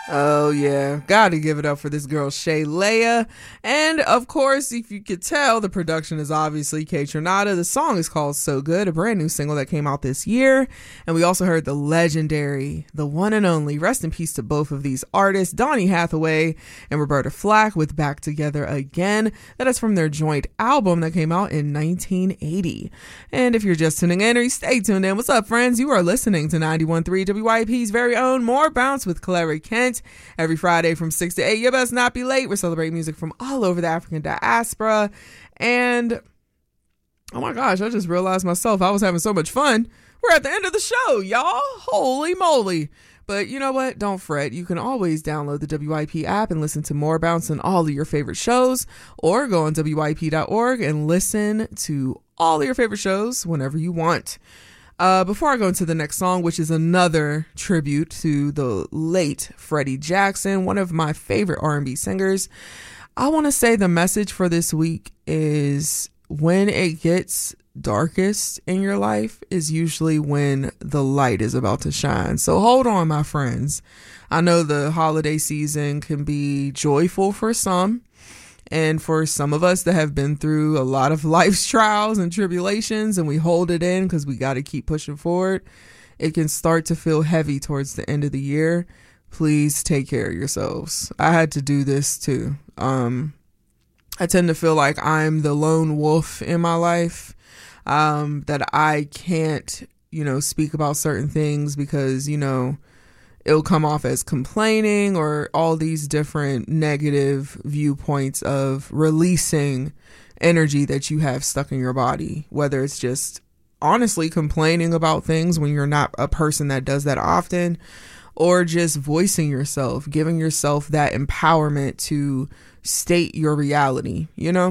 Oh, yeah. Gotta give it up for this girl, Shay Leia. And, of course, if you could tell, the production is obviously Kaytranada. The song is called So Good, a brand new single that came out this year. And we also heard the legendary, the one and only, rest in peace to both of these artists, Donny Hathaway and Roberta Flack with Back Together Again. That is from their joint album that came out in 1980. And if you're just tuning in or you stay tuned in, what's up, friends? You are listening to 91.3 WYP's very own More Bounce with Clary Kent. Every Friday from 6 to 8. You best not be late. We're celebrating music from all over the African diaspora. And, oh my gosh, I just realized myself I was having so much fun. We're at the end of the show, y'all. Holy moly. But you know what? Don't fret. You can always download the WYP app and listen to More Bounce on all of your favorite shows. Or go on WYP.org and listen to all of your favorite shows whenever you want. Before I go into the next song, which is another tribute to the late Freddie Jackson, one of my favorite R&B singers, I want to say the message for this week is when it gets darkest in your life is usually when the light is about to shine. So hold on, my friends. I know the holiday season can be joyful for some. And for some of us that have been through a lot of life's trials and tribulations and we hold it in because we got to keep pushing forward, it can start to feel heavy towards the end of the year. Please take care of yourselves. I had to do this too. I tend to feel like I'm the lone wolf in my life, that I can't, speak about certain things because, it'll come off as complaining or all these different negative viewpoints of releasing energy that you have stuck in your body, whether it's just honestly complaining about things when you're not a person that does that often, or just voicing yourself, giving yourself that empowerment to state your reality,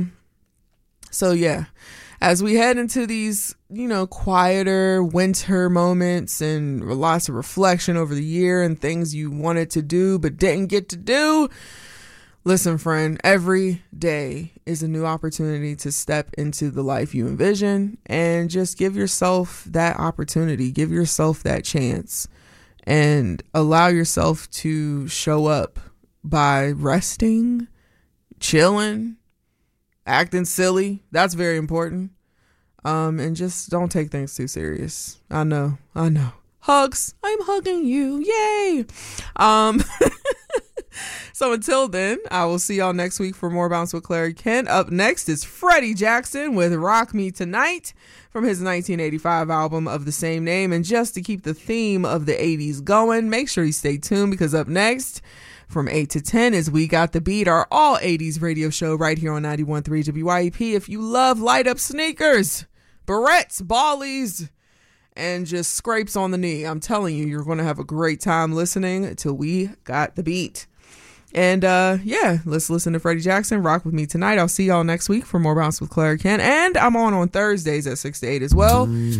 So yeah, as we head into these, quieter winter moments and lots of reflection over the year and things you wanted to do but didn't get to do, listen, friend, every day is a new opportunity to step into the life you envision and just give yourself that opportunity, give yourself that chance and allow yourself to show up by resting, chilling, acting silly. That's very important. And just don't take things too serious. I know. Hugs. I'm hugging you. Yay. So until then, I will see y'all next week for More Bounce with Clary Kent. Up next is Freddie Jackson with Rock Me Tonight from his 1985 album of the same name. And just to keep the theme of the 80s going, make sure you stay tuned because up next from 8 to 10 is We Got the Beat, our all 80s radio show right here on 91.3 WYEP. If you love light up sneakers, barrettes, ballies, and just scrapes on the knee, I'm telling you, you're going to have a great time listening to We Got the Beat. And let's listen to Freddie Jackson. Rock with me tonight. I'll see y'all next week for More Bounce with Clary Kent. And I'm on Thursdays at 6 to 8 as well.